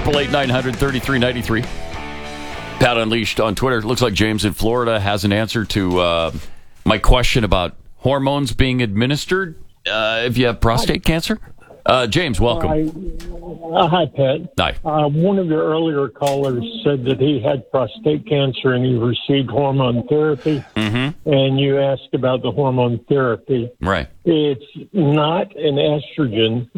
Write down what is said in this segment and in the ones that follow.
888-900-3393. Pat Unleashed on Twitter. Looks like James in Florida has an answer to my question about hormones being administered if you have prostate cancer. James, welcome. Hi, Pat. Hi. One of your earlier callers said that he had prostate cancer and he received hormone therapy. Mm-hmm. And you asked about the hormone therapy. Right. It's not an estrogen.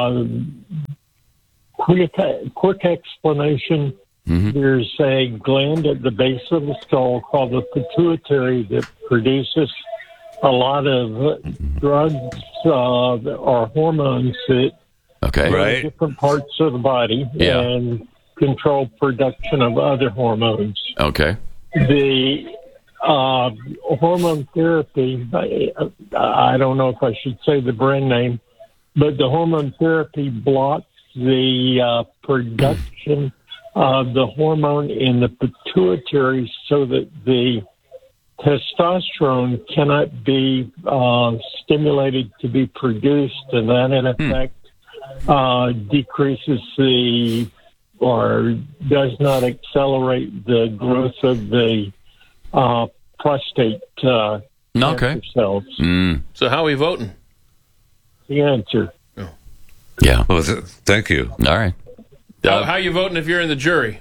Quick explanation. Mm-hmm. There's a gland at the base of the skull called the pituitary that produces a lot of drugs or hormones that go to different parts of the body and control production of other hormones. Okay. The hormone therapy, I don't know if I should say the brand name, but the hormone therapy blocks the production of the hormone in the pituitary so that the testosterone cannot be stimulated to be produced, and that in effect decreases or does not accelerate the growth of the prostate cancer cells. So how are we voting? The answer. Yeah. Well, thank you. All right. How are you voting if you're in the jury?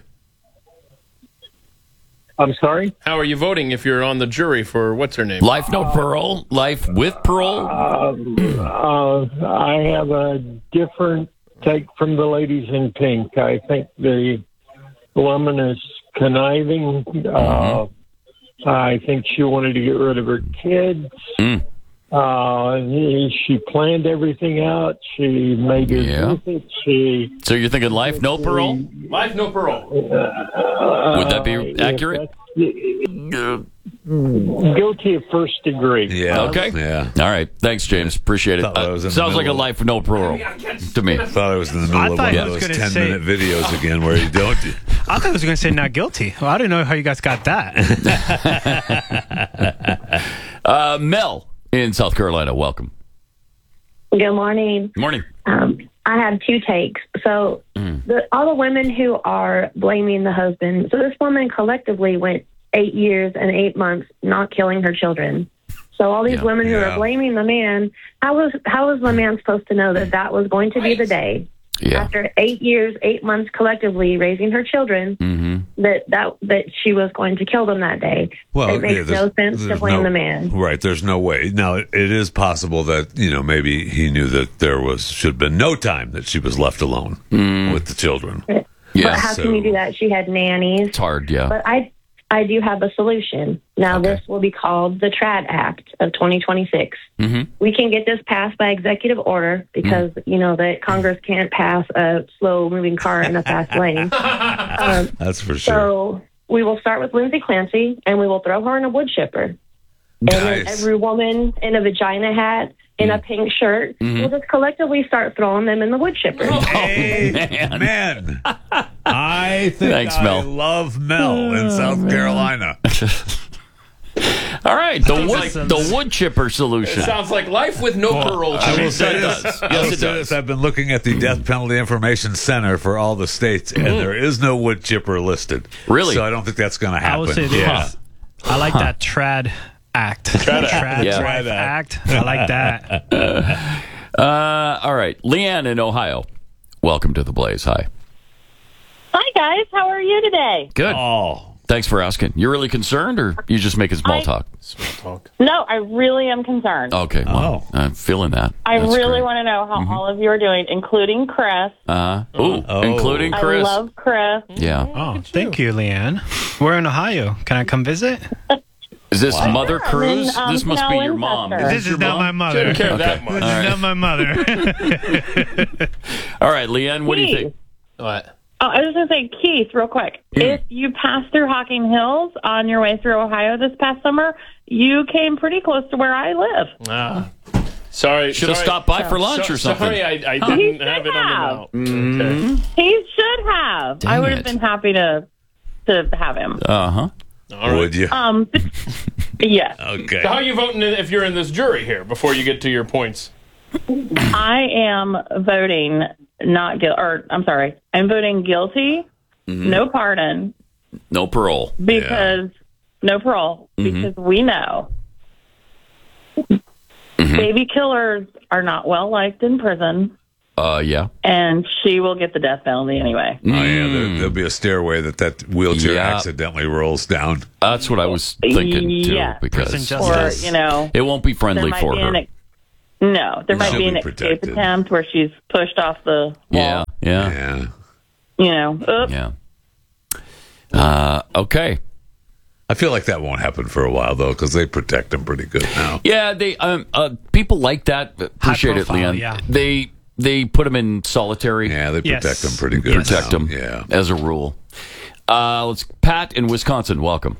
I'm sorry? How are you voting if you're on the jury for what's her name? Life no parole? Life with parole? I have a different take from the ladies in pink. I think the woman is conniving. I think she wanted to get rid of her kids. She planned everything out. She made it visit. So you're thinking life, no parole? Life, no parole. Would that be accurate? Guilty of first degree. Yeah. Okay. Yeah. All right. Thanks, James. Appreciate it. Sounds like a life, no parole to me. I thought I was in the middle of one of those 10-minute videos again where you don't. I thought I was going to say not guilty. Well, I didn't know how you guys got that. Mel in South Carolina, welcome. Good morning. Good morning. I have two takes. So all the women who are blaming the husband, so this woman collectively went 8 years and 8 months not killing her children. So all these women who are blaming the man, how was the man supposed to know that that was going to be the day? Yeah. After 8 years, 8 months collectively raising her children, that she was going to kill them that day. Well, it makes no sense to blame the man. Right, there's no way. Now, it is possible that, maybe he knew that there should have been no time that she was left alone with the children. But how can you do that? She had nannies. It's hard, yeah. But I do have a solution. Now, this will be called the TRAD Act of 2026. We can get this passed by executive order because, that Congress can't pass a slow-moving car in a fast lane. That's for sure. So we will start with Lindsay Clancy, and we will throw her in a wood chipper. And then every woman in a vagina hat, in a pink shirt, we'll just collectively start throwing them in the wood chipper. Hey, man. I think I love Mel in South Carolina. All right, the wood chipper solution. It sounds like life with no parole. I will say this. Yes, it does. I've been looking at the Death Penalty Information Center for all the states, and there is no wood chipper listed. Really? So I don't think that's going to happen. I will say this. I like that TRAD Act. TRAD Act. I like that. All right, Leanne in Ohio. Welcome to the Blaze. Hi. Hi, guys. How are you today? Good. Thanks for asking. You're really concerned, or you just making small talk? Small talk. No, I really am concerned. Okay. Well, I'm feeling that. I really want to know how all of you are doing, including Chris. Including Chris. I love Chris. Yeah. Oh, thank you, Leanne. We're in Ohio. Can I come visit? Is this Mother Cruz? This must be your mom. This is not my mother. Didn't care that much. This is not my mother. All right, Leanne, what do you think? What? Oh, I was just going to say, Keith, real quick. If you passed through Hocking Hills on your way through Ohio this past summer, you came pretty close to where I live. Sorry. Should have stopped by for lunch or something. Sorry, I didn't have it on the note. Okay. He should have. Dang I would have been happy to have him. Uh-huh. All right. Would you? Yes. Okay. So how are you voting if you're in this jury here before you get to your points? I am voting I'm voting guilty, no pardon. No parole. No parole, because we know baby killers are not well liked in prison. Yeah. And she will get the death penalty anyway. Oh, yeah. There'll be a stairway that wheelchair accidentally rolls down. That's what I was thinking, too. Yeah. Because or, it won't be friendly for her. There might be an escape attempt where she's pushed off the wall. Yeah. Okay. I feel like that won't happen for a while, though, because they protect them pretty good now. Yeah, they people like that. Appreciate it, Leon. Yeah. They put them in solitary. Yeah, they protect them pretty good. Protect them, as a rule. Let's Pat in Wisconsin. Welcome.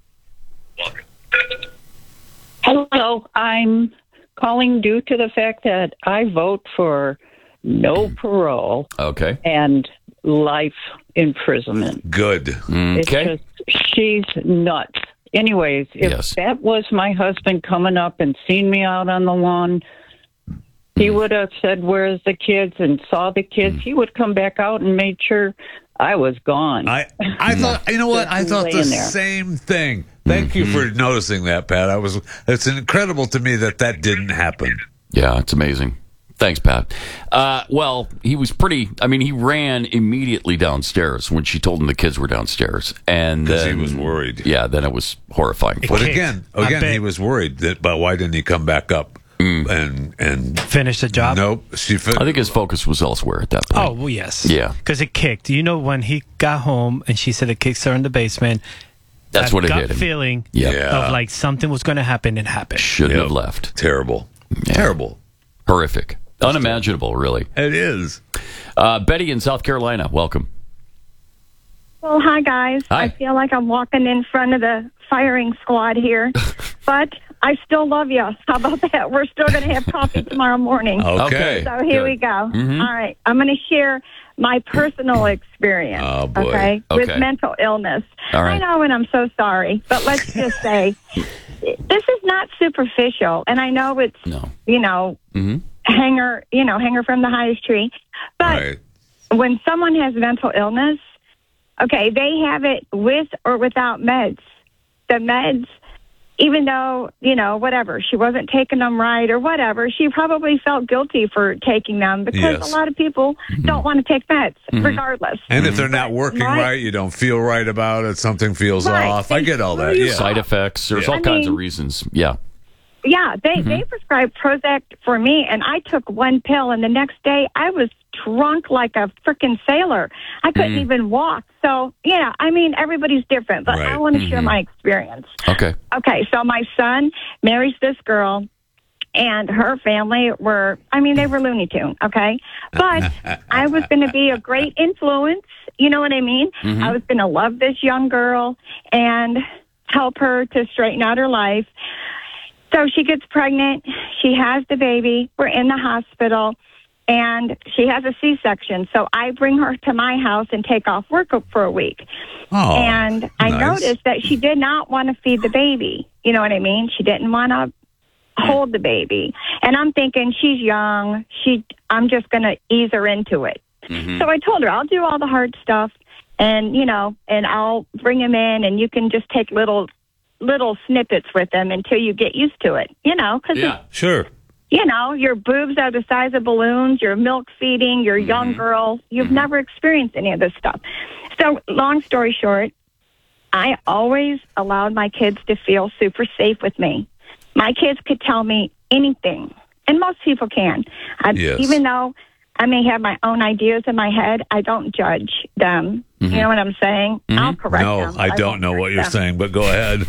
Hello, I'm calling due to the fact that I vote for no parole. Okay. And life imprisonment. Good. Okay. She's nuts. Anyways, if that was my husband coming up and seen me out on the lawn, he would have said, "Where's the kids?" and saw the kids. He would come back out and made sure I was gone. I thought, you know what? I thought the same thing. Thank you for noticing that, Pat. It's incredible to me that didn't happen. Yeah, it's amazing. Thanks, Pat. Well, he was he ran immediately downstairs when she told him the kids were downstairs. And because he was worried. Yeah, then it was horrifying. But again, he was worried but why didn't he come back up and finish the job? Nope. I think his focus was elsewhere at that point. Oh, well, yes. Yeah. Because it kicked. When he got home and she said it kicks her in the basement, that's what it hit him. Feeling of like something was going to happen, it happened. Shouldn't have left. Terrible. Yeah. Terrible. Horrific. Unimaginable, really. It is. Betty in South Carolina, welcome. Well, hi, guys. Hi. I feel like I'm walking in front of the firing squad here, but I still love you. How about that? We're still going to have coffee tomorrow morning. Okay. So here we go. Mm-hmm. All right. I'm going to share my personal experience, with mental illness. All right. I know, and I'm so sorry, but let's just say this is not superficial, and I know it's, hanger from the highest tree. But when someone has mental illness, they have it with or without meds. The meds, even though, whatever, she wasn't taking them right or whatever, she probably felt guilty for taking them because a lot of people don't want to take meds regardless. And if they're not working right, you don't feel right about it, something feels off. I get all that. Yeah. Side effects, there's all kinds of reasons. Yeah. Yeah, they prescribed Prozac for me, and I took one pill, and the next day I was drunk like a freaking sailor. I couldn't even walk. So, everybody's different, but I want to share my experience. Okay, so my son marries this girl, and her family were, they were Looney Tunes, okay? But I was going to be a great influence, you know what I mean? Mm-hmm. I was going to love this young girl and help her to straighten out her life. So she gets pregnant. She has the baby. We're in the hospital, and she has a C-section. So I bring her to my house and take off work for a week. Oh, and I noticed that she did not want to feed the baby. You know what I mean? She didn't want to hold the baby. And I'm thinking, she's young. I'm just going to ease her into it. Mm-hmm. So I told her, I'll do all the hard stuff, and, and I'll bring him in, and you can just take little snippets with them until you get used to it, because sure. Your boobs are the size of balloons, you're milk feeding, you're a young girl, you've never experienced any of this stuff. So long story short, I always allowed my kids to feel super safe with me. My kids could tell me anything, and most people can. Even though I may have my own ideas in my head, I don't judge them. You know what I'm saying? I'll correct them. No, I don't know what you're saying, but go ahead.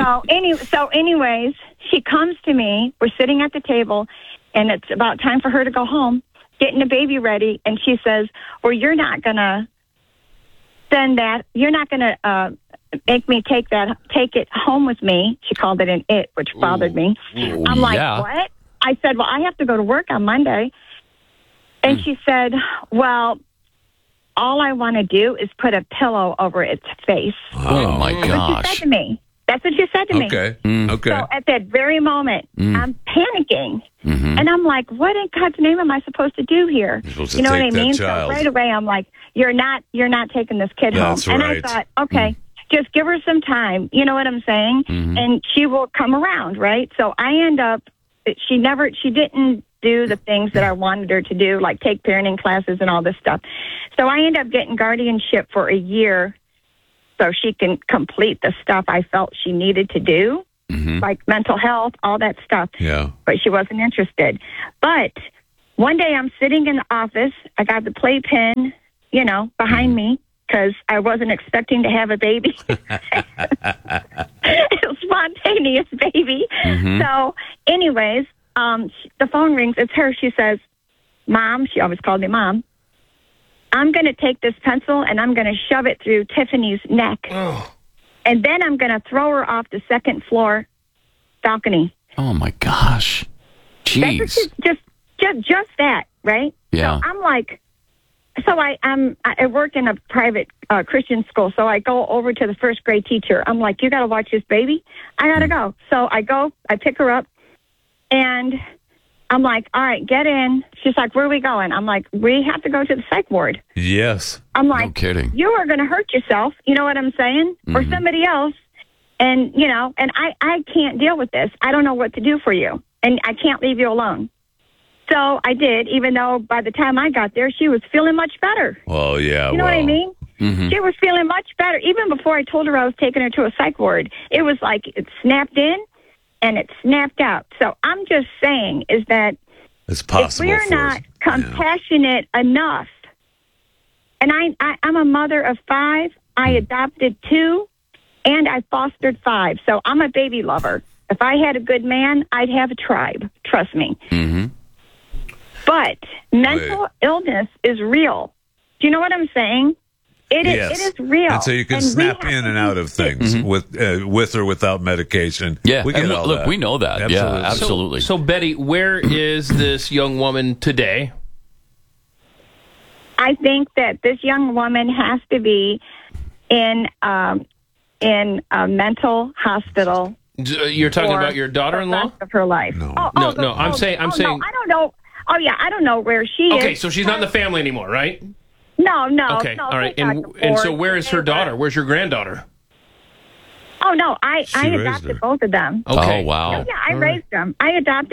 Anyways, she comes to me. We're sitting at the table, and it's about time for her to go home, getting the baby ready. And she says, "Well, you're not going to send that. You're not going to make me take it home with me." She called it an it, which bothered me. I'm like, what? I said, "Well, I have to go to work on Monday." And she said, "Well, all I want to do is put a pillow over its face." Oh, my gosh. That's what she said to me. That's what she said to me. Okay. Okay. So at that very moment, I'm panicking. And I'm like, what in God's name am I supposed to do here? You're supposed to You know what I take that mean? child. So right away, I'm like, you're not taking this kid That's home. right. And I thought, okay, just give her some time. You know what I'm saying? And she will come around, right? So I end up, she didn't do the things that I wanted her to do, like take parenting classes and all this stuff. So I end up getting guardianship for a year so she can complete the stuff I felt she needed to do, like mental health, all that stuff. Yeah. But she wasn't interested. But one day I'm sitting in the office. I got the playpen, behind me because I wasn't expecting to have a baby. A spontaneous baby. So anyways, the phone rings. It's her. She says, Mom, she always called me Mom, I'm going to take this pencil and I'm going to shove it through Tiffany's neck. And then I'm going to throw her off the second floor balcony. Oh, my gosh. Jeez. That's just that, right? Yeah. So I'm like, I work in a private Christian school, so I go over to the first grade teacher. I'm like, you got to watch this baby. I got to go. So I go, I pick her up, and I'm like, all right, get in. She's like, where are we going? I'm like, we have to go to the psych ward. Yes. I'm like, no kidding. You are going to hurt yourself. You know what I'm saying? Or somebody else. And, and I can't deal with this. I don't know what to do for you. And I can't leave you alone. So I did, even though by the time I got there, she was feeling much better. Well, yeah. You know what I mean? She was feeling much better. Even before I told her I was taking her to a psych ward, it was like it snapped in and it snapped out. So I'm just saying is that it's possible if we're not compassionate enough, and I'm a mother of 5, I adopted 2, and I fostered 5. So I'm a baby lover. If I had a good man, I'd have a tribe. Trust me. But mental illness is real. Do you know what I'm saying? It is real. And so you can snap in and out of things with or without medication. Yeah. We get all look, that. we know that. Absolutely. Yeah, absolutely. So, Betty, where is this young woman today? I think that this young woman has to be in a mental hospital. You're talking about your daughter-in-law? The rest of her life. No. I'm saying. No, I don't know. Oh yeah, I don't know where she is. Okay, so she's not in the family anymore, right? No. Okay, no, all right. And so where is her daughter? Where's your granddaughter? Oh no, I adopted both of them. Okay. Oh wow. Yeah, I raised them. I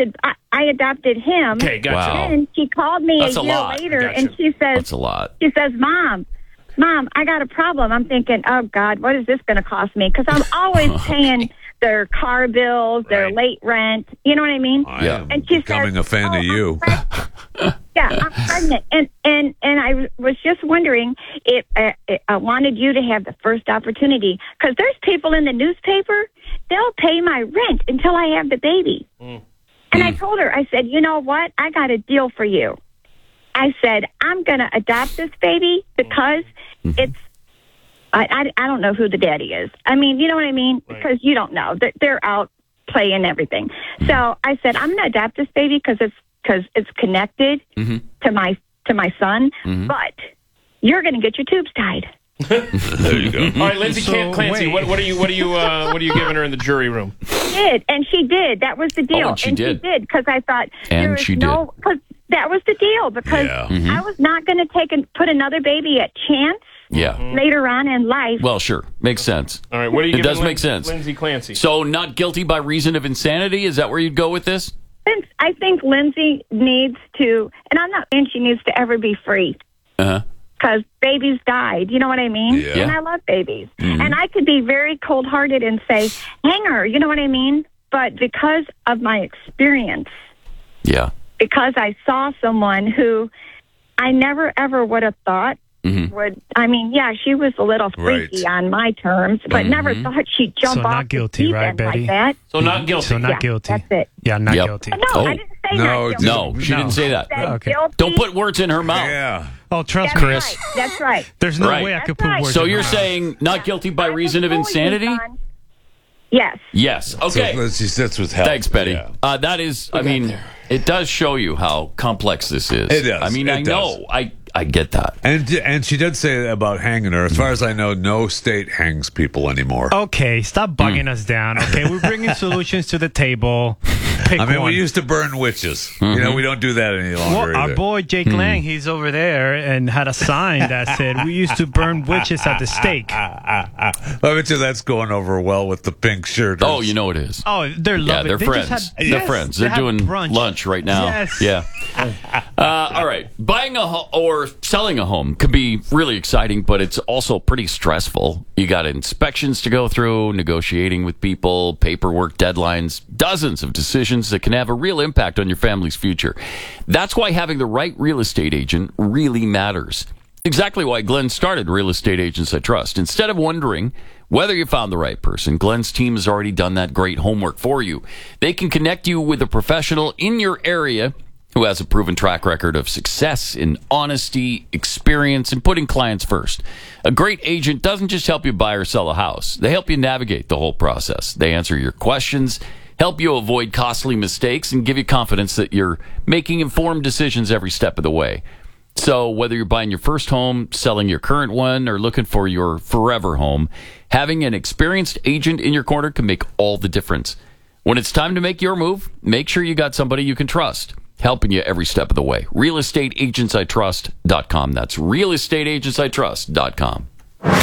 adopted him. Okay, gotcha. Wow. And she called me That's a year lot. later, Gotcha. and she says, That's a lot. She says, Mom, I got a problem. I'm thinking, oh God, what is this going to cost me? Because I'm always paying their car bills, their late rent. You know what I mean? Yeah. And she becoming says, a fan of you. Yeah, I'm pregnant, and I was just wondering if I wanted you to have the first opportunity, because there's people in the newspaper, they'll pay my rent until I have the baby. And I told her, I said, you know what? I got a deal for you. I said, I'm going to adopt this baby because it's, I don't know who the daddy is. I mean, you know what I mean? Right. Because you don't know. They're out playing everything. So I said, I'm going to adopt this baby because it's connected to my son, but you're going to get your tubes tied. There you go. All right, Lindsay Clancy, what are you giving her in the jury room? She did. That was the deal. Oh, and she did because I thought And she did. because that was the deal, because I was not going to put another baby at chance. Yeah. Later on in life. Well, sure. Makes sense. All right, what are you It does make sense. Lindsay Clancy. So, not guilty by reason of insanity? Is that where you'd go with this? I think Lindsay needs to, and I'm not saying she needs to ever be free. Because babies died. You know what I mean? Yeah. And I love babies. And I could be very cold-hearted and say, hang her, you know what I mean? But because of my experience, because I saw someone who I never, ever would have thought would, I mean, she was a little freaky on my terms, but never thought she'd jump off not guilty, the deep right, end Betty? like that. So not guilty. So not guilty. That's it. Yeah, not guilty. No, I didn't say not guilty. No, she didn't say that. I said Okay. guilty. Don't put words in her mouth. Yeah. Oh, trust That's me. Chris. Right. That's right. There's no Right. way I could That's put right. words So in you're her mouth. saying not guilty by reason of insanity? Yes. Yes. Okay. So she sits with help. Thanks, Betty. Yeah. It does show you how complex this is. It does. I mean, It I does. know. I get that. And she did say about hanging her. As far as I know, no state hangs people anymore. Okay, stop bugging us down. Okay, we're bringing solutions to the table. Pick one. We used to burn witches. You know, we don't do that any longer. Well, our boy Jake Lang, he's over there and had a sign that said, "We used to burn witches at the stake." I bet you that's going over well with the pink shirt. Oh, you know it is. Oh, they're loving they're friends. They're friends. They're doing brunch. lunch right now. Yes. Yeah. All right. Buying a home or selling a home can be really exciting, but it's also pretty stressful. You got inspections to go through, negotiating with people, paperwork, deadlines, dozens of decisions that can have a real impact on your family's future. That's why having the right real estate agent really matters. Exactly why Glenn started Real Estate Agents I Trust. Instead of wondering whether you found the right person, Glenn's team has already done that great homework for you. They can connect you with a professional in your area who has a proven track record of success in honesty, experience, and putting clients first. A great agent doesn't just help you buy or sell a house. They help you navigate the whole process. They answer your questions, help you avoid costly mistakes, and give you confidence that you're making informed decisions every step of the way. So whether you're buying your first home, selling your current one, or looking for your forever home, having an experienced agent in your corner can make all the difference. When it's time to make your move, make sure you got somebody you can trust, helping you every step of the way. realestateagentsitrust.com. That's realestateagentsitrust.com.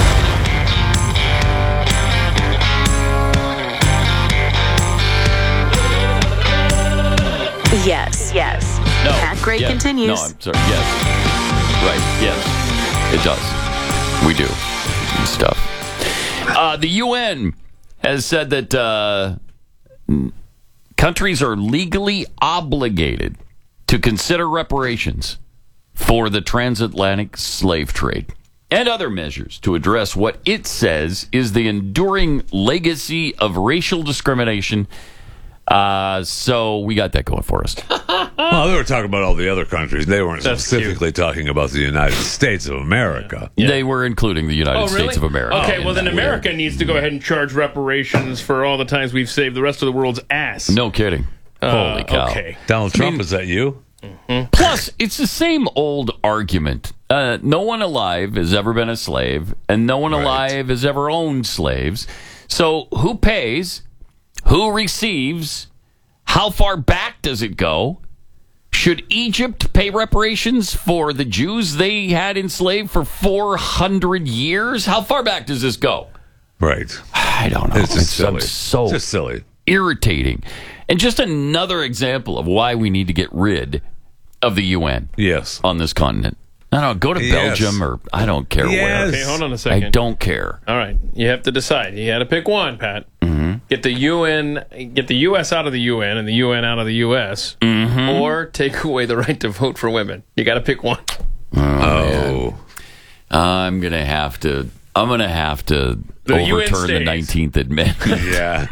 Yes. No. Pat Gray continues. No, I'm sorry. Yes. Right. Yes. It does. We do. Stuff. The UN has said that countries are legally obligated to consider reparations for the transatlantic slave trade and other measures to address what it says is the enduring legacy of racial discrimination. So we got that going for us. Well, they were talking about all the other countries. They weren't specifically talking about the United States of America. Yeah. They were including the United States of America. Okay, well then America needs to go ahead and charge reparations for all the times we've saved the rest of the world's ass. No kidding. Holy cow. Okay. Donald Trump, is that you? Mm-hmm. Plus, it's the same old argument. No one alive has ever been a slave, and no one alive has ever owned slaves. So who pays? Who receives? How far back does it go? Should Egypt pay reparations for the Jews they had enslaved for 400 years? How far back does this go? Right. I don't know. It's just silly. So it's just silly. Irritating. And just another example of why we need to get rid of the UN on this continent. I don't know, go to Belgium or I don't care where. Okay, hold on a second. I don't care. All right, you have to decide. You got to pick one, Pat. Mm-hmm. Get the U.S. out of the UN and the UN out of the U.S. Mm-hmm. Or take away the right to vote for women. You got to pick one. Oh. I'm gonna have to overturn the 19th Amendment. Yeah.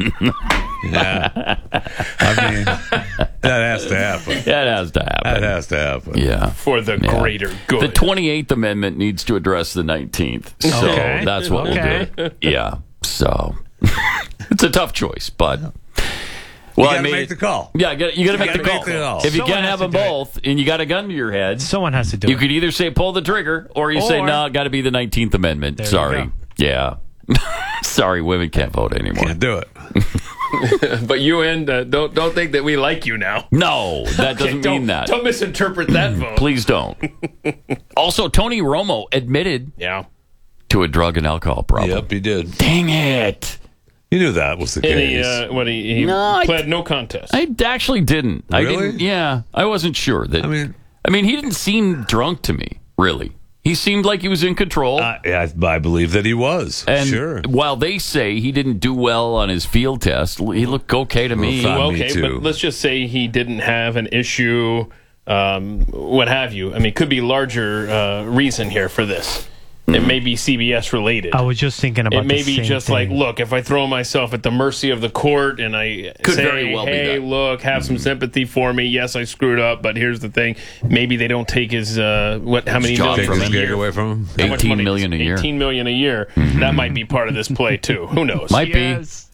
I mean, that has to happen. That has to happen. That has to happen. Yeah. For the greater good. The 28th Amendment needs to address the 19th. So that's what we'll do. Yeah. So it's a tough choice, but you got to make the call. Yeah, you got to make the call. If you can't have them both and you got a gun to your head, someone has to do it. You could either say pull the trigger or you say no, got to be the 19th Amendment. There Sorry. Yeah. Sorry, women can't vote anymore. Can't do it. But UN, don't think that we like you now. No, that doesn't mean that. Don't misinterpret that vote. Please don't. Also, Tony Romo admitted to a drug and alcohol problem. Yep, he did. Dang it. You knew that was the case. He pled no contest. I actually didn't. Really? I wasn't sure. That. I mean, he didn't seem drunk to me, really. He seemed like he was in control. I believe that he was. And sure. While they say he didn't do well on his field test, he looked okay to me. Okay, but let's just say he didn't have an issue, what have you. I mean, it could be larger reason here for this. It may be CBS related. I was just thinking about it. May the be same just thing. like, look, if I throw myself at the mercy of the court and I Could say, very well be hey, that. look, have some sympathy for me. Yes, I screwed up, but here's the thing. Maybe they don't take his how many job million from a him. year away from him. How much 18 money million is a year. 18 million a year. That might be part of this play too. Who knows? Might be.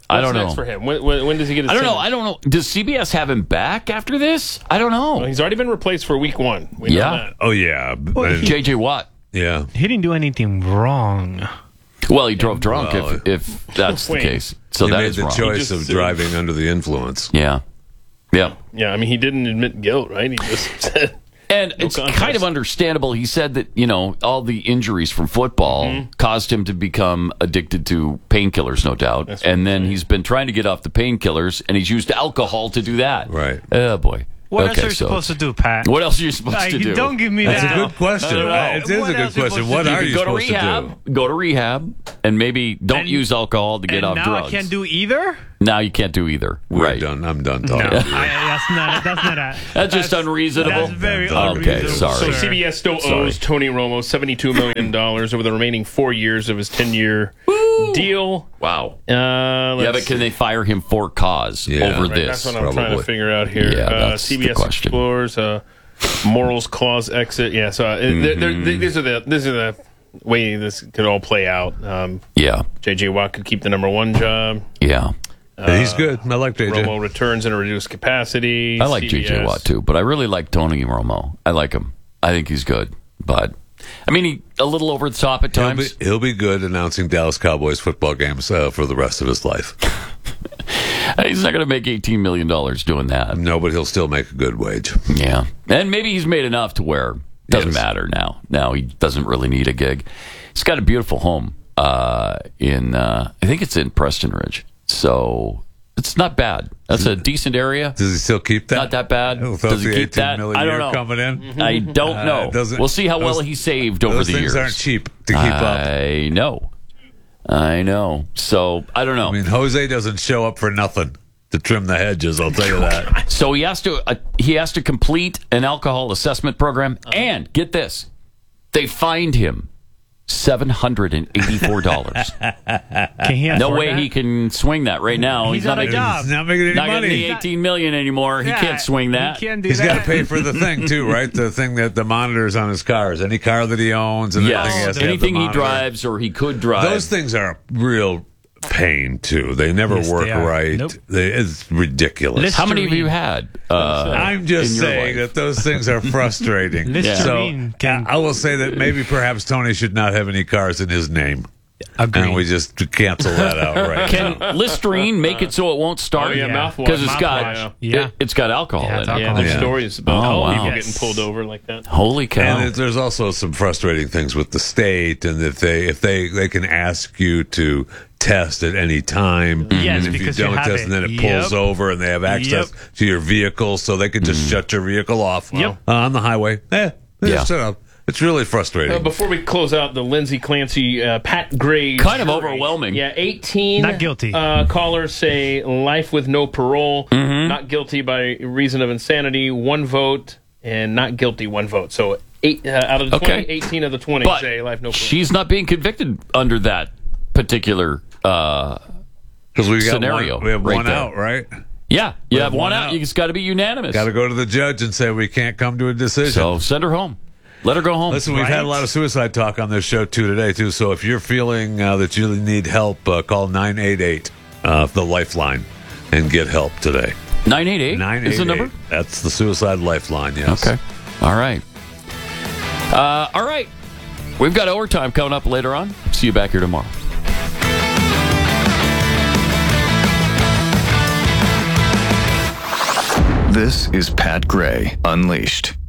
I don't know. What's next for him? When does he get his I don't know. Does CBS have him back after this? I don't know. Well, he's already been replaced for week 1. We know that. Oh, yeah. J.J. Watt. Yeah. He didn't do anything wrong. Well, he drove drunk if that's the case. So he that made is the wrong. choice of driving under the influence. Yeah. Yeah. Yeah, I mean, he didn't admit guilt, right? He just said... And it's kind of understandable. He said that, all the injuries from football caused him to become addicted to painkillers, no doubt. And then he's been trying to get off the painkillers, and he's used alcohol to do that. Right. Oh, boy. What else are you supposed to do, Pat? What else are you supposed to do? Don't give me that. That's a good question. It is a good question. What are you supposed to do? Go to rehab, and maybe don't use alcohol to get off drugs. Now I can't do either? Now you can't do either. Right. I'm done talking. No, that's not That's just unreasonable. That's very unreasonable. Okay, sorry. So CBS still owes Tony Romo $72 million over the remaining 4 years of his 10-year deal. Wow. But can they fire him for cause over this? That's what I'm trying to figure out here. Yeah, that's CBS the question. explores morals clause exit. Yeah, so these are the way this could all play out. J.J. Watt could keep the number 1 job. Yeah. He's good. I like J.J. Romo returns in a reduced capacity. I like J.J. Watt, too, but I really like Tony Romo. I like him. I think he's good, but... I mean, he a little over the top at times. He'll be good announcing Dallas Cowboys football games for the rest of his life. He's not going to make $18 million doing that. No, but he'll still make a good wage. Yeah. And maybe he's made enough to where it doesn't matter now. Now he doesn't really need a gig. He's got a beautiful home I think it's in Preston Ridge. So it's not bad. That's a decent area. Does he still keep that? Not that bad. Does he keep that? I don't know. Coming in? I don't know. We'll see how well he saved over the years. Those things aren't cheap to keep up. I know. So, I don't know. I mean, Jose doesn't show up for nothing to trim the hedges, I'll tell you that. So he has to complete an alcohol assessment program, and get this, they fined him $784. No way he can swing that right now. He's not a job. He's not making any money. Getting the $18 million anymore. He can't swing that. He's got to pay for the thing too, right? The thing that the monitors on his cars, any car that he owns, and anything he drives or he could drive. Those things are a real pain too. They never work right. Nope. It's ridiculous. How many have you had? I'm just saying that those things are frustrating. So I will say that maybe perhaps Tony should not have any cars in his name. Agreed. And we just cancel that out right now. Can Listerine make it so it won't start? Because it's got alcohol in it. Yeah, there's stories about people getting pulled over like that. Holy cow. And there's also some frustrating things with the state, and if they can ask you to test at any time. Yes, and if because you don't test, and then it pulls over, and they have access to your vehicle, so they can just shut your vehicle off on the highway. It's really frustrating. Before we close out the Lindsay Clancy, Pat Gray. Kind of overwhelming. Yeah, 18. Not guilty. Callers say life with no parole. Not guilty by reason of insanity. 1 vote. And not guilty, 1 vote. So 8 out of the 20, 18 of the 20 say life no parole. She's not being convicted under that particular scenario. We have one out, right? Yeah, you have one out. It's got to be unanimous. Got to go to the judge and say we can't come to a decision. So send her home. Let her go home. Listen, we've had a lot of suicide talk on this show today, too. So if you're feeling that you need help, call 988, the Lifeline, and get help today. 988 is the number? That's the suicide lifeline, yes. Okay. All right. All right. We've got overtime coming up later on. See you back here tomorrow. This is Pat Gray Unleashed.